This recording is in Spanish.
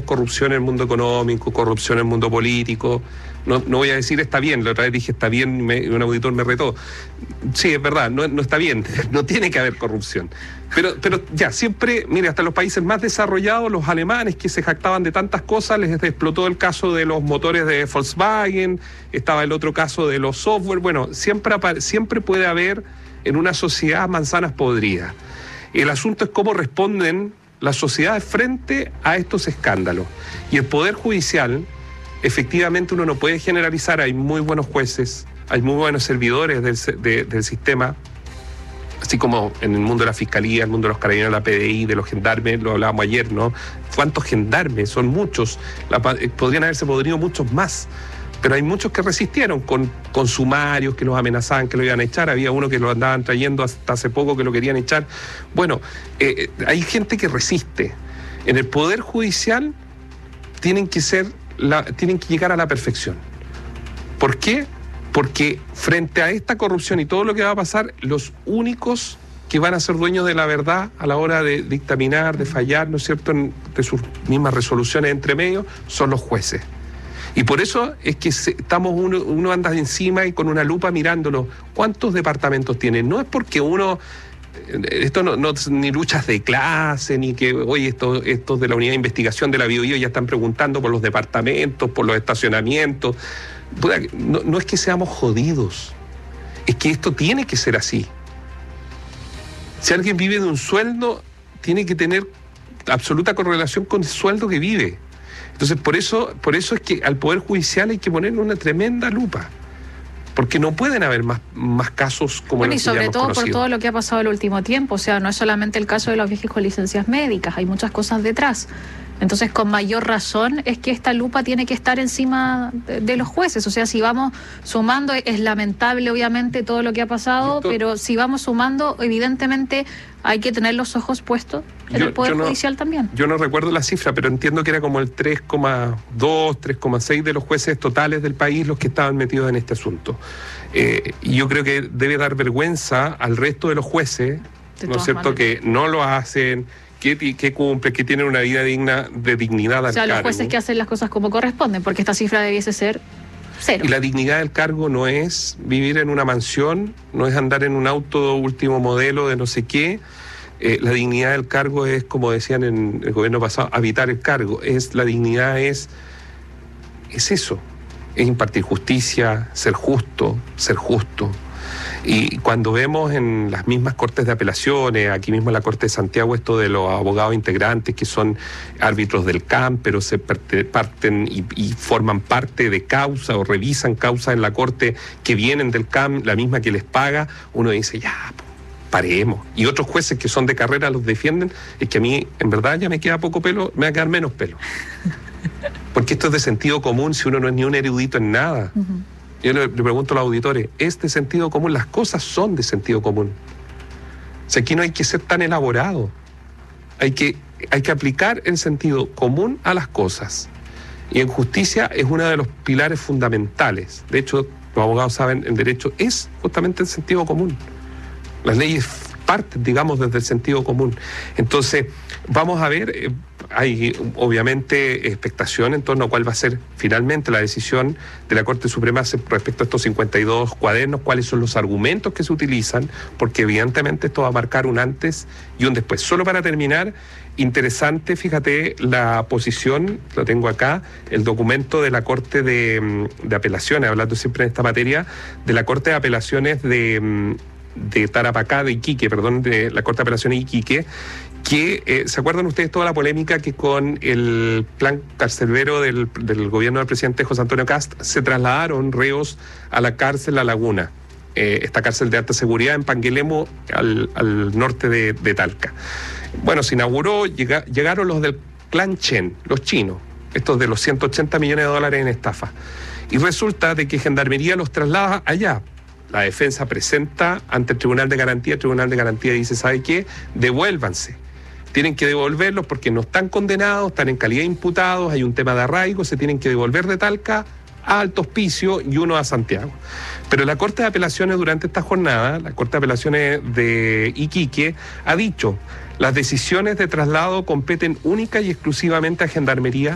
corrupción en el mundo económico, corrupción en el mundo político. No voy a decir está bien, la otra vez dije está bien y un auditor me retó. Sí, es verdad, no está bien, no tiene que haber corrupción. Pero ya, siempre, mire, hasta los países más desarrollados, los alemanes que se jactaban de tantas cosas, les explotó el caso de los motores de Volkswagen, estaba el otro caso de los software. Bueno, siempre puede haber en una sociedad manzanas podridas. El asunto es cómo responden las sociedades frente a estos escándalos. Y el Poder Judicial, efectivamente uno no puede generalizar, hay muy buenos jueces, hay muy buenos servidores del sistema, así como en el mundo de la Fiscalía, el mundo de los Carabineros, la PDI, de los gendarmes, lo hablábamos ayer, ¿no? ¿Cuántos gendarmes? Son muchos, podrían haberse podrido muchos más, pero hay muchos que resistieron con sumarios que los amenazaban que lo iban a echar. Había uno que lo andaban trayendo hasta hace poco que lo querían echar. Bueno, hay gente que resiste. En el Poder Judicial tienen que llegar a la perfección. ¿Por qué? Porque frente a esta corrupción y todo lo que va a pasar, los únicos que van a ser dueños de la verdad a la hora de dictaminar, de fallar, ¿no es cierto?, de sus mismas resoluciones entre medio, son los jueces. Y por eso es que uno anda encima y con una lupa mirándolo. ¿Cuántos departamentos tiene? No es porque uno... Esto no ni luchas de clase, ni que, oye, estos de la unidad de investigación de la Biobío ya están preguntando por los departamentos, por los estacionamientos. No es que seamos jodidos, es que esto tiene que ser así. Si alguien vive de un sueldo, tiene que tener absoluta correlación con el sueldo que vive. Entonces, por eso es que al Poder Judicial hay que ponerle una tremenda lupa. Porque no pueden haber más casos como los que ya hemos conocido. Bueno, y sobre todo por todo lo que ha pasado el último tiempo. O sea, no es solamente el caso de los viejos con licencias médicas, hay muchas cosas detrás. Entonces, con mayor razón es que esta lupa tiene que estar encima de los jueces. O sea, si vamos sumando, es lamentable obviamente todo lo que ha pasado, pero si vamos sumando, evidentemente hay que tener los ojos puestos en el Poder Judicial también. Yo no recuerdo la cifra, pero entiendo que era como el 3,2, 3,6 de los jueces totales del país los que estaban metidos en este asunto. Y yo creo que debe dar vergüenza al resto de los jueces, ¿no es cierto?, que no lo hacen, que cumplen, que tienen una vida digna, de dignidad al cargo. O sea, los jueces que hacen las cosas como corresponden, porque esta cifra debiese ser 0. Y la dignidad del cargo no es vivir en una mansión, no es andar en un auto último modelo de no sé qué. La dignidad del cargo es, como decían en el gobierno pasado, habitar el cargo. La dignidad es eso, es impartir justicia, ser justo. Y cuando vemos en las mismas cortes de apelaciones, aquí mismo en la Corte de Santiago, esto de los abogados integrantes que son árbitros del CAM, pero se parten y forman parte de causa o revisan causas en la Corte que vienen del CAM, la misma que les paga, uno dice, ya, paremos. Y otros jueces que son de carrera los defienden, es que a mí, en verdad, ya me queda poco pelo, me va a quedar menos pelo. Porque esto es de sentido común si uno no es ni un erudito en nada. Uh-huh. Yo le pregunto a los auditores, ¿es de sentido común? Las cosas son de sentido común. O sea, aquí no hay que ser tan elaborado. Hay que aplicar el sentido común a las cosas. Y en justicia es uno de los pilares fundamentales. De hecho, los abogados saben, el derecho es justamente el sentido común. Las leyes parten, digamos, desde el sentido común. Entonces, vamos a ver... Hay obviamente expectación en torno a cuál va a ser finalmente la decisión de la Corte Suprema respecto a estos 52 cuadernos, cuáles son los argumentos que se utilizan, porque evidentemente esto va a marcar un antes y un después. Solo para terminar, interesante, fíjate, la posición, lo tengo acá, el documento de la Corte de Apelaciones, hablando siempre en esta materia, de la Corte de Apelaciones de Tarapacá, de Iquique, perdón, de la Corte de Apelaciones de Iquique, que, ¿se acuerdan ustedes toda la polémica que con el plan carcelero del gobierno del presidente José Antonio Kast se trasladaron reos a la cárcel La Laguna, esta cárcel de alta seguridad en Panguilemo, al norte de Talca? Bueno, se inauguró, llegaron los del clan Chen, los chinos, estos de los $180 millones en estafa, y resulta de que Gendarmería los traslada allá. La defensa presenta ante el Tribunal de Garantía dice, ¿sabe qué? Devuélvanse. Tienen que devolverlos porque no están condenados, están en calidad de imputados, hay un tema de arraigo, se tienen que devolver de Talca a Alto Hospicio y uno a Santiago. Pero la Corte de Apelaciones durante esta jornada, la Corte de Apelaciones de Iquique, ha dicho, las decisiones de traslado competen única y exclusivamente a Gendarmería